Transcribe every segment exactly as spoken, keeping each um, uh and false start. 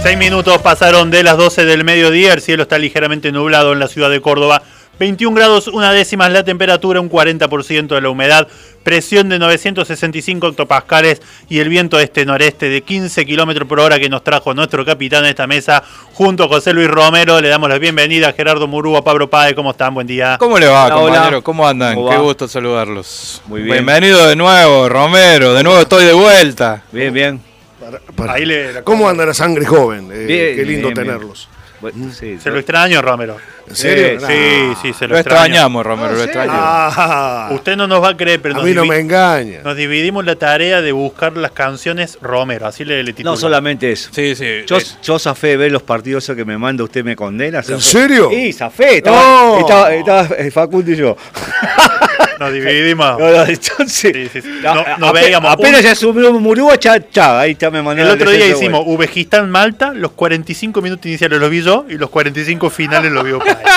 Seis minutos pasaron de las doce del mediodía, el cielo está ligeramente nublado en la ciudad de Córdoba. veintiún grados, una décima la temperatura, un cuarenta por ciento de la humedad, presión de novecientos sesenta y cinco hectopascales y el viento este-noreste de quince kilómetros por hora que nos trajo nuestro capitán a esta mesa junto a José Luis Romero. Le damos la bienvenida a Gerardo Murúa, Pablo Páez. ¿Cómo están? Buen día. ¿Cómo le va, hola, compañero? hola. ¿Cómo andan? ¿Cómo Qué va? gusto saludarlos. Muy bien. Bienvenido de nuevo, Romero. De nuevo estoy de vuelta. Bien, bien. Para, para. Ahí le- ¿Cómo anda la sangre joven? Eh, Bien, qué lindo bien, bien. tenerlos. Bueno, sí, Se lo extraño, Romero. ¿En serio? Sí, Sí, sí, se lo, Lo extraño. extrañamos, Romero, lo extrañamos. Ah, Usted no nos va a creer, pero a nos, mí no divi- me engaña. nos dividimos la tarea de buscar las canciones Romero. Así le, le titulo. No solamente eso. Sí, sí. Yo, eh, yo zafé de ver los partidos esos que me manda, usted me condena. zafé. ¿En serio? Sí, zafé. Estaba, No. estaba, estaba, eh, Facundo y yo. Nos dividimos. No, no, entonces, Sí, sí, sí. no, No- nos ape- veíamos. Apenas Un- ya subió Murúa, cha, cha, ahí está me mandó. El la otro día receta, hicimos bueno. Uzbekistán-Malta, los cuarenta y cinco minutos iniciales los vi yo y los cuarenta y cinco finales los vio Páez.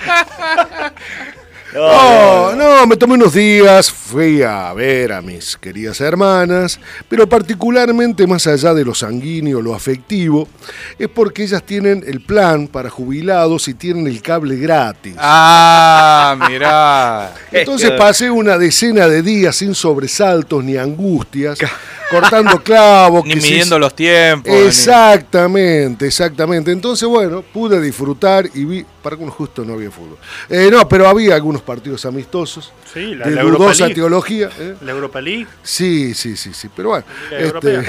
No, no, me tomé unos días, fui a ver a mis queridas hermanas, pero particularmente más allá de lo sanguíneo, lo afectivo, es porque ellas tienen el plan para jubilados y tienen el cable gratis. Ah, mirá. Entonces pasé una decena de días sin sobresaltos ni angustias, cortando clavos. Ni que se- midiendo los tiempos. Exactamente, exactamente. Entonces, bueno, pude disfrutar y vi, para algunos justo no había fútbol. Eh, no, pero había algunos partidos amistosos Sí, la, de la Europa dudosa League. teología. ¿eh? La Europa League, Sí, sí, sí, sí. Pero bueno, La este, europea.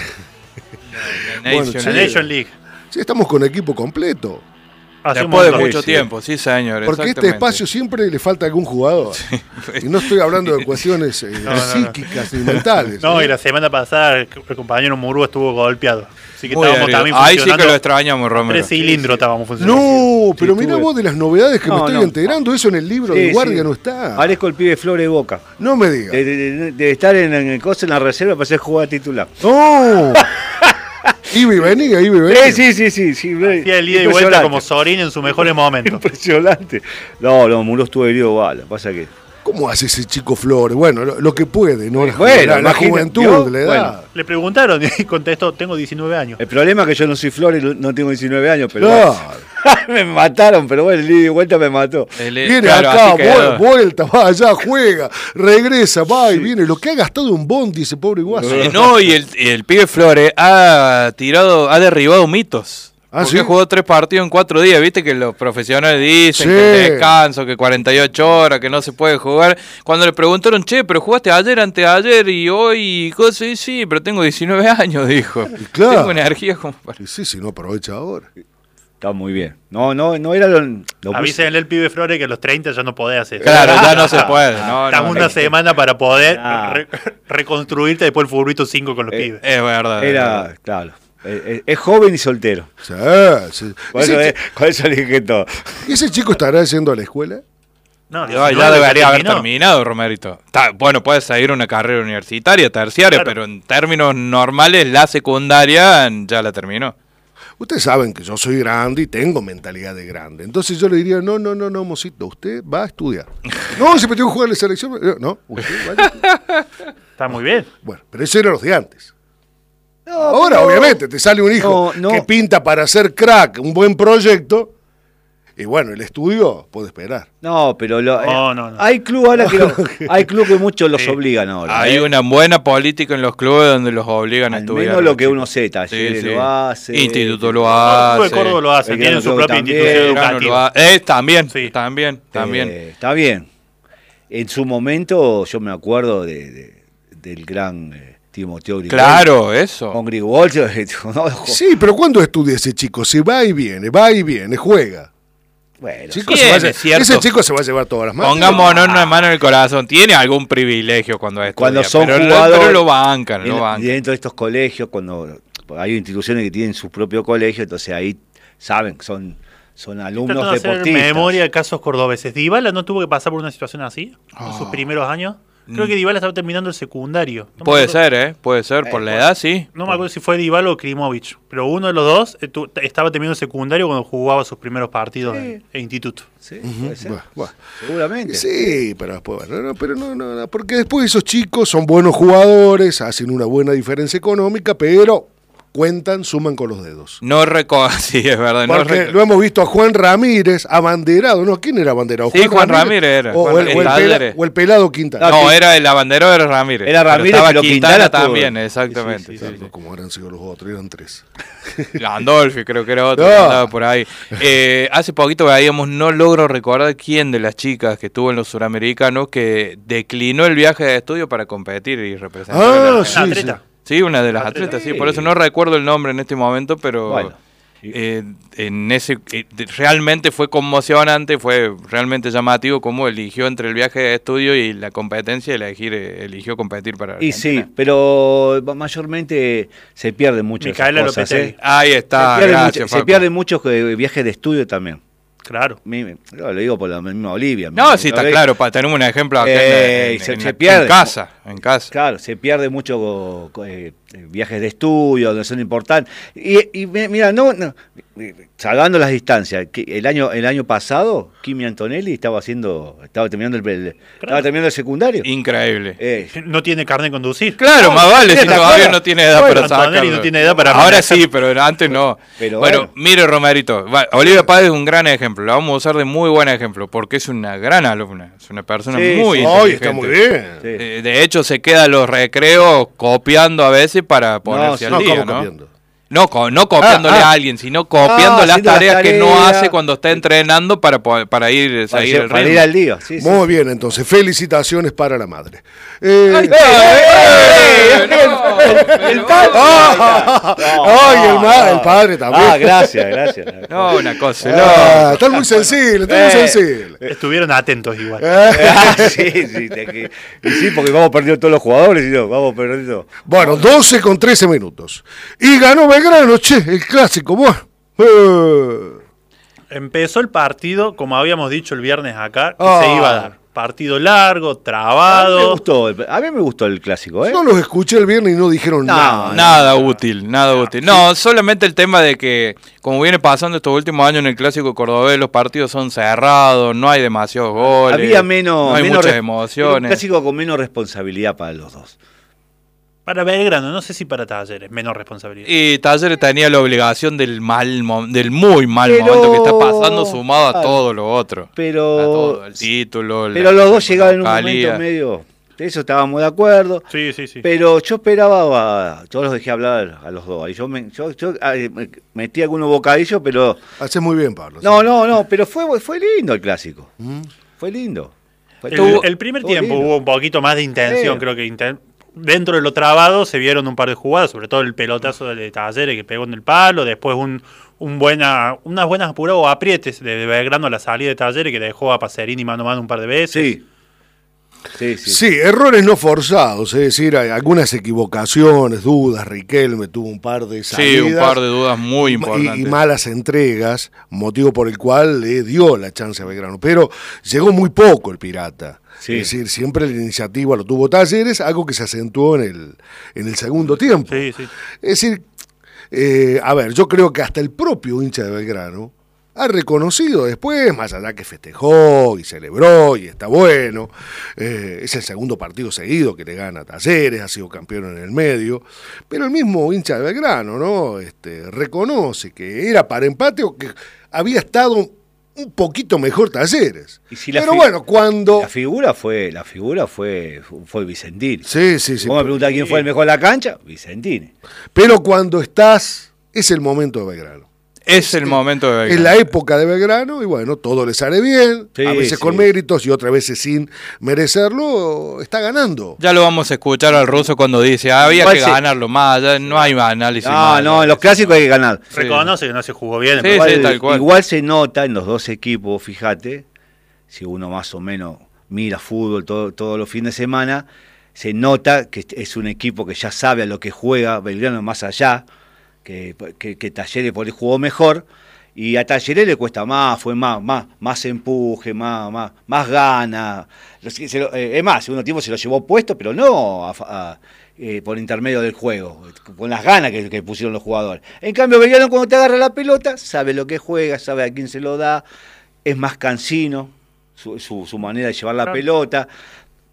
Ni- Bueno, Nation sí. la League. Nation League. sí, estamos con equipo completo. Hace un Después de montón. mucho Sí, sí. tiempo, sí, señor. Porque este exactamente. espacio siempre le falta algún jugador. Y no estoy hablando de cuestiones eh, no, no. psíquicas ni mentales. No, ¿eh? y la semana pasada el el compañero Murúa estuvo golpeado. Así que Muy estábamos herido. también Ahí sí funcionando. que lo extrañamos, Romero. Tres cilindros estábamos funcionando. No, pero Sí, mirá tuve- vos de las novedades que me No, estoy no. enterando. Eso en el libro Sí, de guardia sí. no está. Parezco el pibe Flores de Boca. No me digas. De, de- de- de estar en, en el coso en la reserva para ser jugador titular. ¡No! Iba y venía, iba y venía. Sí, sí, sí, sí. sí Hacía el ida y vuelta Impresionante. como Sorín en sus mejores momentos. Impresionante. No, no, Murúa estuvo herido bala. Pasa que. ¿Cómo hace ese chico Flores? Bueno, lo, lo que puede, ¿no? La, Bueno, la- la imagina- juventud, ¿vio? la edad. Bueno. Le preguntaron y contestó, tengo diecinueve años. El problema es que yo no soy Flores, no tengo diecinueve años, pero. Claro. me mataron, pero bueno, el ida y vuelta me mató. El- Viene claro, acá, así quedó. vuel- vuelta, va allá, juega, regresa, va y viene. Lo que ha gastado un bondi ese pobre guaso. Eh, no, y el, y el pibe Flores ha tirado, ha derribado mitos. ¿Ah, Porque sí? jugó tres partidos en cuatro días, viste que los profesionales dicen Sí. que el descanso, que cuarenta y ocho horas, que no se puede jugar. Cuando le preguntaron, che, pero jugaste ayer, anteayer y hoy, y cosas, y sí, pero tengo diecinueve años, dijo. claro. Tengo energía como para... Y sí, si no aprovecha ahora. Está muy bien. No, no, no era lo. lo Avísenle al pibe Flores que a los treinta ya no podés hacer. Claro, ya no se puede. No, Estás no, una no. semana para poder Ah. re- reconstruirte después el futbolito cinco con los Eh, pibes. Es verdad. es Era, verdad. claro. eh, eh, Es joven y soltero. Sí, sí. Por eso, Ese, eh, con eso le dije todo. chi- ¿Ese chico estará yendo a la escuela? No, Ya, diecinueve ya debería haber terminó. terminado, Romerito. Está- bueno, puede seguir una carrera universitaria, terciaria, Claro. pero en términos normales la secundaria ya la terminó. Ustedes saben que yo soy grande y tengo mentalidad de grande. Entonces yo le diría, no, no, no, no, mocito, usted va a estudiar. No, si me tengo que jugar en la selección. No, usted vaya a estudiar. Está muy bien. Bueno, pero eso eran los de antes. Ahora, pero- obviamente, te sale un hijo No, no. que pinta para ser crack, un buen proyecto, y bueno, el estudio puede esperar. No, pero lo, No, eh, no, no. hay club ahora que lo- hay club que muchos los Sí. obligan ahora. Hay eh. una buena política en los clubes donde los obligan a Al estudiar. menos lo que chicos. uno sé, Talleres Sí, sí. lo hace. Instituto lo Los hace. de Córdoba lo hacen, Belgrano tienen su creo que propia también. institución Belgrano lo educativa. ha- eh, también, Sí. también, también. Eh, está bien. En su momento yo me acuerdo de, de- del gran eh, Timoteo Grigol. Claro, eso. Con Grigol, yo- no, Sí, pero ¿cuándo estudia ese chico? Se va y viene, va y viene, juega. bueno, Chico Bien, se va a lle- es cierto. ese chico se va a llevar todas las manos. Pongámonos una mano en el corazón. Tiene algún privilegio cuando estudia, cuando son pero, lo- jugadores pero lo bancan, en- lo bancan. dentro de estos colegios, cuando hay instituciones que tienen su propio colegio, entonces ahí saben que son, son alumnos Tratando de hacer deportistas. memoria de casos cordobeses. ¿Dybala no tuvo que pasar por una situación así en sus primeros años? Creo que Dybala estaba terminando el secundario. No me Puede acuerdo- ser, ¿eh? Puede ser, por la edad, sí. No me acuerdo si fue Dybala o Krimovic, pero uno de los dos eh, tu- estaba terminando el secundario cuando jugaba sus primeros partidos Sí. en, en instituto. Sí, puede ser. Bueno, bueno. Seguramente. Sí, pero después, bueno, no, pero no, no, no, porque después esos chicos son buenos jugadores, hacen una buena diferencia económica, pero cuentan, suman con los dedos. No recuerdo, sí, es verdad. No Porque rec- lo hemos visto a Juan Ramírez, abanderado, ¿no? ¿Quién era abanderado? Sí, Juan Ramírez era. O, Juan- el, o el el pela- Talleres. o el pelado Quintana. No, que- era el abanderado era Ramírez. Era Ramírez, estaba pero Quintana, Quintana todo. también, exactamente. Sí, sí, sí, sí, sí. No, como habrán sido los otros, eran tres. Landolfi, creo que era otro No. que andaba por ahí. Eh, hace poquito veíamos, no logro recordar quién de las chicas que estuvo en los suramericanos que declinó el viaje de estudio para competir y representar. Ah, a la- sí, La sí. atleta. Sí, una de las Atleta. atletas, sí, por eso no recuerdo el nombre en este momento, pero Bueno. eh, en ese eh, de- realmente fue conmocionante, fue realmente llamativo cómo eligió entre el viaje de estudio y la competencia, elegir, eh, eligió competir para Y Argentina. sí, pero mayormente se pierden muchas Micaela cosas. Lopetegui. ¿eh? Ahí está, se pierden, gracias, mucho- se Facu. pierden muchos eh, viajes de estudio también. Claro. Mi- mi- no, lo digo por la misma Olivia. No, mi- sí, está mi- claro, para tener un ejemplo acá Eh, en, en- se- en- se en pierde. casa, en casa. Claro, se pierde mucho eh, viajes de estudio, donde son importantes. Y, y mi- mira, no, no, salvando las distancias, que el año el año pasado, Kimi Antonelli estaba haciendo, estaba terminando el, el- estaba terminando el secundario. Increíble. Eh, No tiene carne de conducir. Claro, No, más vale, ¿te si todavía acuerdas? no tiene edad Bueno, para sacarlo. Antonelli no tiene edad para Ahora manejar. sí, pero antes no. Pero bueno, bueno. mire Romerito, va, Olivia Páez es un gran ejemplo, la vamos a usar de muy buen ejemplo, porque es una gran alumna, es una persona Sí, muy sí. Ay, inteligente. está muy bien. sí. Eh, de hecho, se queda en los recreos copiando a veces para ponerse No, al No, día, ¿cómo ¿no? copiando? No, co- no copiándole Ah, ah. a alguien, sino copiando Ah, las haciendo las tareas que no tareas. hace cuando está entrenando para, po- para ir para, seguir el para ritmo. ir al día. Sí, sí. Muy bien, entonces, felicitaciones para la madre. Eh, ¡Eh, ¡Eh! no! El padre. Ah, ay, el ma- el padre también. Ah, gracias, gracias. No, una cosa, ah, no. están muy sensibles, están muy Eh. sensibles. Estuvieron atentos igual. Ah, sí, sí, te- que- y sí, porque vamos perdiendo todos los jugadores y no, vamos perdiendo. Bueno, doce con trece minutos. Y ganó Belgrano, che, el clásico, buah. Eh. Empezó el partido, como habíamos dicho el viernes acá, que Ah. se iba a dar. Partido largo, A mí me trabado. gustó, el- a mí me gustó el clásico, ¿eh? No los escuché el viernes y no dijeron No, nada. Nada útil, nada útil. No, solamente el tema de que, como viene pasando estos últimos años en el clásico cordobés, los partidos son cerrados, no hay demasiados goles. Había menos, no hay menos muchas res- era un emociones. clásico con menos responsabilidad para los dos. Para Belgrano, no sé si para Talleres, menos responsabilidad. Y Talleres tenía la obligación del mal, mo- del muy mal Pero- momento que está pasando, sumado a Claro. todo lo otro. Pero, A todo, el título, pero la- los dos llegaban en un localía. momento medio. De eso estábamos de acuerdo. Sí, sí, sí. Pero yo esperaba, a- yo los dejé hablar a los dos. Y yo, me, yo, yo, ah, eh, me- metí algunos bocadillos, pero. Haces muy bien, Pablo. No, no, no, pero fue, fue lindo el clásico. Fue lindo. Fue El, todo- el primer todo tiempo lindo. hubo un poquito más de intención, Sí. creo que inten- dentro de lo trabado se vieron un par de jugadas, sobre todo el pelotazo de Talleres que pegó en el palo, después un, un buena, unas buenas apuradas o aprietes de, de Belgrano a la salida de Talleres que dejó a Pacerini mano a mano un par de veces. Sí. Sí, sí. Sí, errores no forzados, es decir, hay algunas equivocaciones, dudas. Riquelme tuvo un par de salidas. Sí, un par de dudas muy y- importantes. Y, malas entregas, motivo por el cual le dio la chance a Belgrano. Pero llegó muy poco el Pirata. Sí. Es decir, siempre la iniciativa lo tuvo Talleres, algo que se acentuó en el, en el segundo tiempo. Sí, sí. Es decir, eh, a ver, yo creo que hasta el propio hincha de Belgrano ha reconocido después, más allá que festejó y celebró y está bueno, eh, es el segundo partido seguido que le gana a Talleres, ha sido campeón en el medio, pero el mismo hincha de Belgrano, ¿no? Este, reconoce que era para empate o que había estado un poquito mejor Talleres. Y si la pero fi- bueno, cuando... La figura fue, la figura fue, fue Vicentini. Sí, sí, sí. Vos me preguntás quién fue el mejor de la cancha, Vicentini. Pero cuando estás, es el momento de Belgrano. Es el momento de Es Belgrano. la época de Belgrano y bueno, todo le sale bien, Sí, a veces sí. con méritos y otras veces sin merecerlo, está ganando. Ya lo vamos a escuchar al ruso cuando dice, había Igual que sí. ganarlo más, ya no hay análisis No, más. no, en los clásicos hay que ganar. Sí. Reconoce que no se jugó bien. Sí, pero- sí, tal cual. Igual se nota en los dos equipos, fíjate, si uno más o menos mira fútbol todo- todos los fines de semana, se nota que es un equipo que ya sabe a lo que juega, Belgrano más allá, que, que, que Talleres por ahí jugó mejor, y a Talleres le cuesta más, fue más, más, más empuje, más, más, más gana. Lo- se lo- eh, Es más, segundo tiempo se lo llevó puesto, pero no a- a- eh, por intermedio del juego, con las ganas que, que pusieron los jugadores. En cambio, Belgrano cuando te agarra la pelota, sabe lo que juega, sabe a quién se lo da, es más cansino su, su, su manera de llevar la Claro. pelota.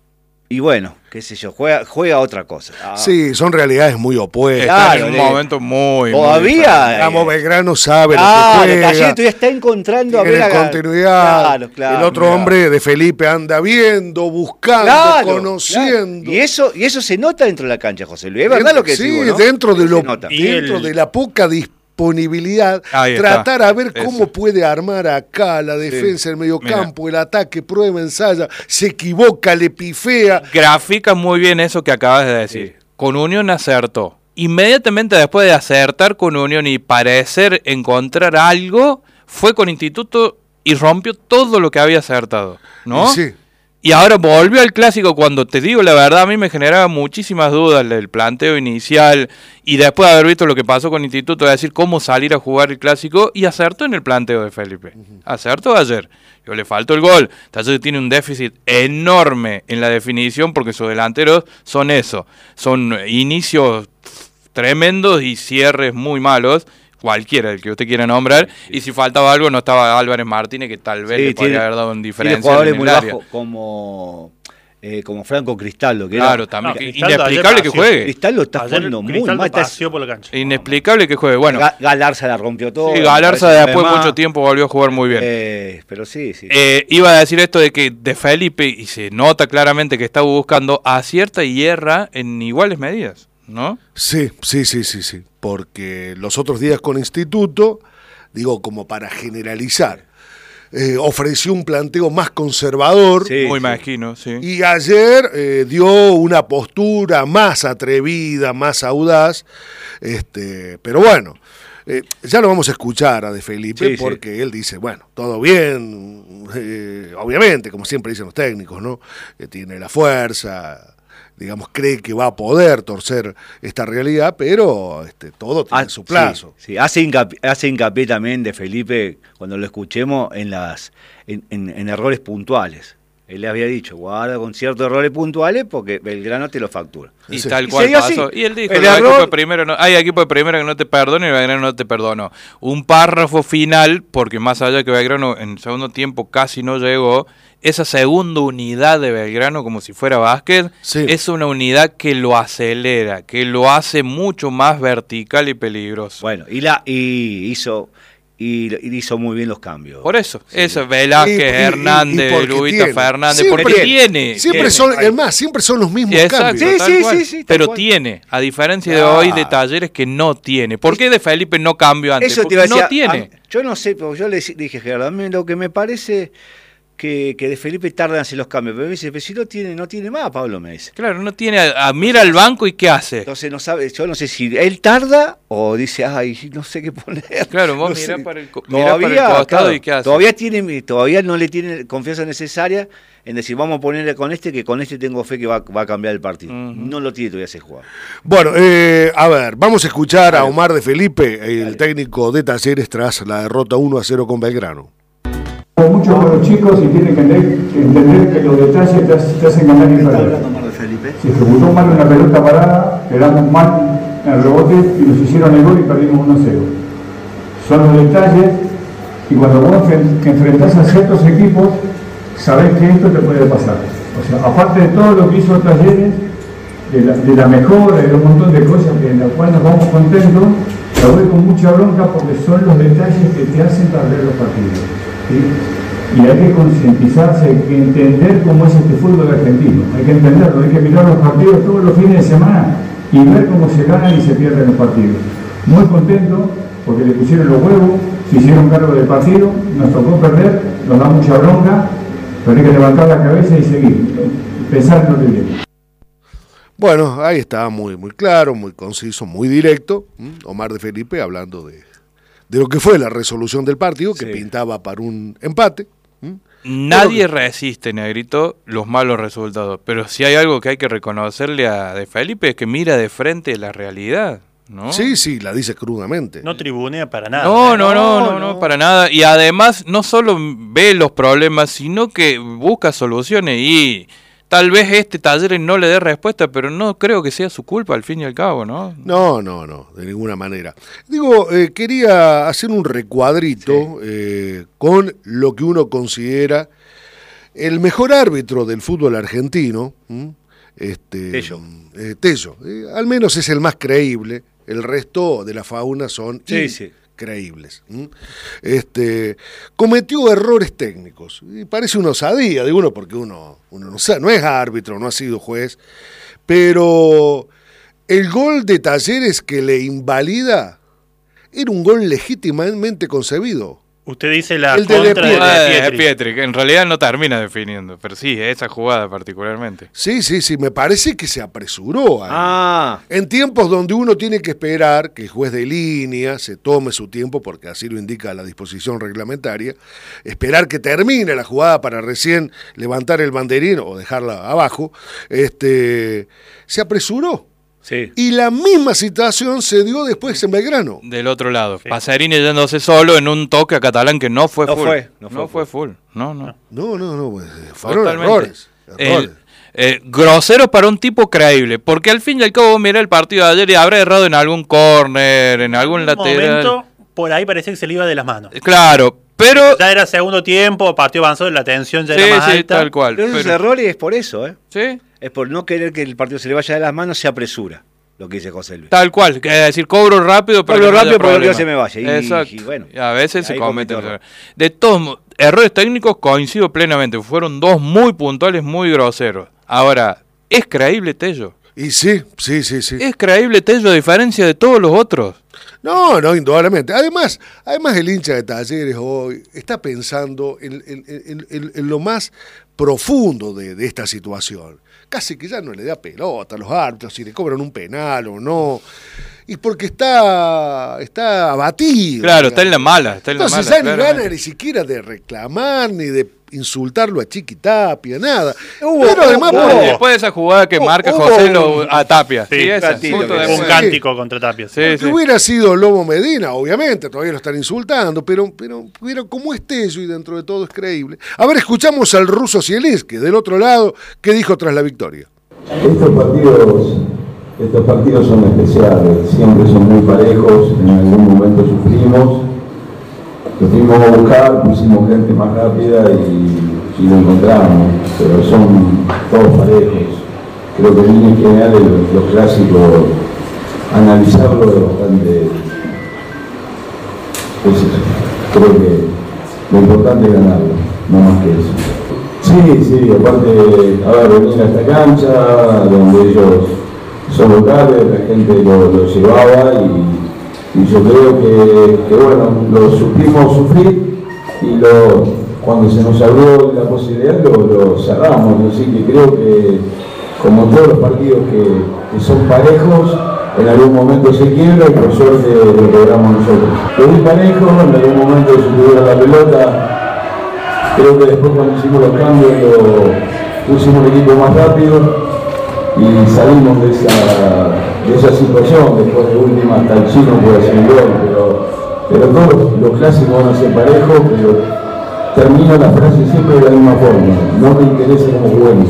y bueno, qué sé yo, juega, juega otra cosa. Ah. Sí, son realidades muy opuestas. Está Claro, en un le- momento muy... Todavía. Vamos, eh, Belgrano sabe Ah, lo que el juega. Taller todavía está encontrando a Tiene ver a- continuidad. Claro, claro. el otro mirá. hombre de Felipe anda viendo, buscando, Claro, conociendo. claro. Y eso, y eso se nota dentro de la cancha, José Luis. Es verdad lo que sí, digo, ¿no? dentro de Se lo nota. Y dentro el- de la poca disponibilidad, Ahí está. tratar a ver cómo Eso. puede armar acá la defensa, el mediocampo, el ataque, prueba, ensaya, se equivoca, le pifea. Grafica muy bien eso que acabas de decir. Sí. Con Unión acertó. Inmediatamente después de acertar con Unión y parecer encontrar algo, fue con Instituto y rompió todo lo que había acertado, ¿no? Y sí. Y ahora volvió al clásico cuando, te digo la verdad, a mí me generaba muchísimas dudas el planteo inicial y después de haber visto lo que pasó con Instituto, de decir cómo salir a jugar el clásico, y acertó en el planteo de Felipe. Acertó ayer. Yo le faltó el gol. Talleres tiene un déficit enorme en la definición porque sus delanteros son eso. Son inicios tremendos y cierres muy malos. Cualquiera, el que usted quiera nombrar, y si faltaba algo no estaba Álvarez Martínez, que tal vez Sí, le podría tiene- haber dado un Tiene diferencia jugadores en muy el área. bajos como, eh, como Franco Cristaldo. Que Claro, era, también, No, que Cristaldo inexplicable ayer que paseó. juegue. Cristaldo está Ayer jugando muy Cristaldo mal. está- paseó por la cancha. Inexplicable que juegue. Bueno, Ga- Galarza la rompió todo. sí, me Galarza parece, después de además, mucho tiempo volvió a jugar muy bien. eh, pero sí, sí. Eh, iba a decir esto de que de Felipe, y se nota claramente que está buscando, acierta y hierra en iguales medidas, ¿no? Sí, sí, sí, sí, sí. Porque los otros días con Instituto, digo, como para generalizar, eh, ofreció un planteo más conservador. Sí, Muy sí. mezquino, sí. Y ayer eh, dio una postura más atrevida, más audaz. Este, pero bueno, eh, ya lo vamos a escuchar a De Felipe, Sí, sí. porque él dice, bueno, todo bien, eh, obviamente, como siempre dicen los técnicos, ¿no? Que tiene la fuerza, digamos, cree que va a poder torcer esta realidad, pero este, todo tiene Ah, su plazo. Sí, sí. Hace, hincapié, hace hincapié también de Felipe, cuando lo escuchemos, en, las, en, en- en errores puntuales. Él le había dicho, guarda con ciertos errores puntuales porque Belgrano te lo factura. Y Sí. tal Y cual se dio pasó. así. Y él dijo, El los error- equipos de primero no- hay equipos de primera que no te perdonan y Belgrano no te perdonó. Un párrafo final, porque más allá de que Belgrano en segundo tiempo casi no llegó, esa segunda unidad de Belgrano, como si fuera básquet, Sí. es una unidad que lo acelera, que lo hace mucho más vertical y peligroso. Bueno, y, la, y hizo y, y hizo muy bien los cambios. Por eso, Sí. eso, Velázquez, Y- y- y- y Hernández, porque Luita tiene. Fernández, Siempre porque tiene. tiene. Siempre tiene. son, es más, siempre son los mismos Sí, exacto, cambios. Sí, tal sí, cual. sí, sí, tal Pero cual. tiene, a diferencia de Claro. hoy de Talleres que no tiene. ¿Por qué de Felipe no cambió antes? Eso te Porque iba a decir, no tiene. a- yo no sé, porque yo le dije- dije, Gerardo, a mí lo que me parece que, que de Felipe tarda en hacer los cambios. Pero me dice, pero si no tiene, no tiene más, Pablo me dice. Claro, no tiene. A, a- mira al banco y ¿qué hace? Entonces no sabe, yo no sé si él tarda o dice, ay, no sé qué poner. Claro, vos No mirá sé. para el co- mirá para el Todavía, costado claro, y ¿qué hace? Todavía tiene, todavía no le tiene confianza necesaria en decir, vamos a ponerle con este, que con este tengo fe que va, va a cambiar el partido. Ujú. No lo tiene todavía ese jugador. Bueno, eh, a ver, vamos a escuchar a Dale. Omar de Felipe, el Dale. técnico de Talleres, tras la derrota uno a cero con Belgrano. Muchos con los chicos y tienen que entender, que entender que los detalles te, hacen- te hacen ganar y perder. Omar de Felipe? Se ejecutó mal una pelota parada, quedamos mal en el rebote y nos hicieron el gol y perdimos uno a cero. Son los detalles y cuando vos enfren- que enfrentás a ciertos equipos, sabés que esto te puede pasar. O sea, aparte de todo lo que hizo Talleres, de la, de la mejora, de un montón de cosas que en las cuales nos vamos contentos, la voy con mucha bronca porque son los detalles que te hacen perder los partidos. ¿Sí? Y hay que concientizarse, hay que entender cómo es este fútbol argentino, hay que entenderlo, hay que mirar los partidos todos los fines de semana y ver cómo se ganan y se pierden los partidos. Muy contento porque le pusieron los huevos, se hicieron cargo del partido, nos tocó perder, nos da mucha bronca, pero hay que levantar la cabeza y seguir, pensar en lo que viene. Bueno, ahí está, muy, muy claro, muy conciso, muy directo. ¿m? Omar de Felipe hablando de, de lo que fue la resolución del partido, que Sí. pintaba para un empate. ¿m? Nadie resiste, Negrito, los malos resultados. Pero si hay algo que hay que reconocerle a De Felipe es que mira de frente la realidad, ¿no? Sí, sí, la dice crudamente. No tribunea para nada. No, ¿eh? no, no, No, no, no, no. para nada. Y además no solo ve los problemas, sino que busca soluciones y tal vez este Talleres no le dé respuesta, pero no creo que sea su culpa al fin y al cabo, ¿no? No, no, no, de ninguna manera. Digo, eh, quería hacer un recuadrito Sí. eh, con lo que uno considera el mejor árbitro del fútbol argentino, ¿m? este, Tello. Eh, Tello, eh, al menos es el más creíble, el resto de la fauna son Sí, sí. increíbles. ¿m? Este, cometió errores técnicos, y parece una osadía de uno porque uno, uno no, sabe, no es árbitro, no ha sido juez, pero el gol de Talleres que le invalida era un gol legítimamente concebido. Usted dice la El de contra De de, Pietri. De Eh, Pietri. Pietri, que en realidad no termina definiendo, pero sí, esa jugada particularmente. Sí, sí, sí, me parece que se apresuró ahí. Ah, En tiempos donde uno tiene que esperar que el juez de línea se tome su tiempo, porque así lo indica la disposición reglamentaria, esperar que termine la jugada para recién levantar el banderín o dejarla abajo, este, se apresuró. sí. Y la misma situación se dio después en Belgrano. Del otro lado, sí. Pacerini yéndose solo en un toque a Catalán que no fue No full. fue, no no fue fue full. No, no. No, no, no, pues, fueron Totalmente. errores. errores. El, eh, grosero para un tipo creíble, porque al fin y al cabo mira el partido de ayer y habrá errado en algún córner, en algún En un lateral. momento, por ahí parece que se le iba de las manos. Claro, pero Ya era segundo tiempo, partido avanzado, la tensión ya sí, era más sí, alta. tal cual. Pero esos pero- errores es por eso, ¿eh? sí, Es por no querer que el partido se le vaya de las manos, se apresura, lo que dice José Luis. tal cual, que es decir, cobro rápido, pero Cobro que no haya rápido, pero que problema. no se me vaya. Y- Exacto. y bueno, Y a veces se ahí cometen. cometió error. De todos modos, errores técnicos coincido plenamente. Fueron dos muy puntuales, muy groseros. Ahora, ¿es creíble Tello? Y sí, sí, sí, sí. ¿Es creíble Tello a diferencia de todos los otros? No, no, indudablemente. Además, además el hincha de Talleres hoy está pensando en, en- en- en- en lo más profundo de, de esta situación. Casi que ya no le da pelota a los árbitros si le cobran un penal o no. Y porque está, está abatido. Claro, está en la digamos. mala. Está en la Entonces mala, ya ni claramente. gana ni siquiera de reclamar, ni de insultarlo a Chiquitapia, nada. Hubo- Pero además... hubo- por- Después de esa jugada que Hubo- marca hubo José un- lo, a Tapia. Sí, Sí, esa, ratito, justo que después. Un Sí. cántico contra Tapia. Sí, Porque sí. hubiera sido Lobo Medina, obviamente, todavía lo están insultando, pero, pero, pero como es Tello y dentro de todo es creíble. A ver, escuchamos al ruso Zielinski, del otro lado, ¿qué dijo tras la victoria? Estos partidos, estos partidos son especiales, siempre son muy parejos, en algún momento sufrimos, lo fuimos a buscar, pusimos gente más rápida y, y lo encontramos, pero son todos parejos. Creo que en líneas generales los, los clásicos, analizarlo es bastante... es eso. Creo que lo importante es ganarlo, no más que eso. Sí, sí, aparte, a ver, venir a esta cancha, donde ellos son locales, la gente lo, lo llevaba y, y yo creo que, que, bueno, lo supimos sufrir y lo, cuando se nos abrió la posibilidad lo, lo cerramos, así que creo que como todos los partidos que, que son parejos, en algún momento se quiebra y por suerte lo logramos nosotros. Lo vi parejo, en algún momento se tuviera la pelota. Creo que después cuando hicimos los cambios lo pusimos el equipo más rápido y salimos de esa, de esa situación. Después de última hasta el chino puede hacer un gol, pero, pero todos los clásicos van a ser parejos, pero termino la frase siempre de la misma forma. No me interesa cómo juguemos.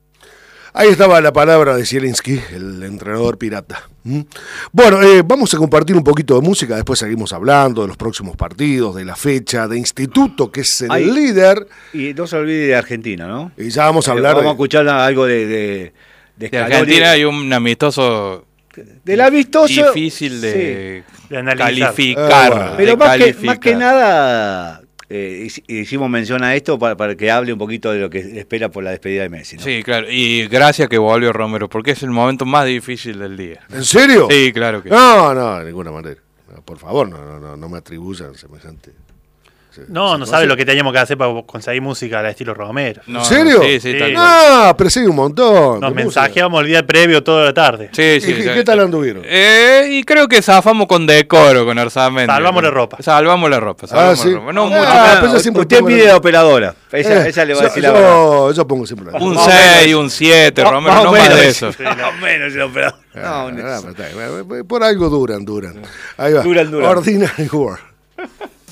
Ahí estaba la palabra de Zielinski, el entrenador pirata. ¿Mm? Bueno, eh, vamos a compartir un poquito de música, después seguimos hablando de los próximos partidos, de la fecha, de Instituto, que es el Ahí. líder, Y no se olvide de Argentina, ¿no? y ya vamos a hablar Vamos a de... escuchar algo de, de, de De Scaloni. Argentina hay un amistoso Del amistoso. difícil de, Sí. De analizar. calificar. Ah, bueno. Pero de más que, calificar. más que nada, eh, hic- hicimos mención a esto para, para que hable un poquito de lo que espera por la despedida de Messi, ¿no? Sí, claro. Y gracias que volvió Romero, porque es el momento más difícil del día. ¿En serio? Sí, claro que sí. No, no, de ninguna manera. No, por favor, no, no, no, no me atribuyan semejante... No, no sabe lo que teníamos que hacer para conseguir música al estilo Romero. No, ¿En serio? Sí, sí, tal Sí. cual. No, pero sí, un montón. Nos de música. mensajeamos el día previo toda la tarde. Sí, sí, ¿Y sí. qué tal anduvieron? Eh, y creo que zafamos con decoro, con Arzamendi. Salvamos la ropa. Salvamos la ropa. Salvamos Ah, sí. la ropa. No Ah, mucho, Ah, pero pero yo siempre Usted pongo pide la- de operadora. Esa, Eh, esa le va a yo- decir la verdad. yo, yo pongo siempre la un Más o seis, menos. un siete, Más- Romero, más no o más menos. de eso. Sí, más o menos el operador. Ah, No, ah, pero está bien. Por algo duran, duran. Ahí va. Duran, duran. Ordinary World.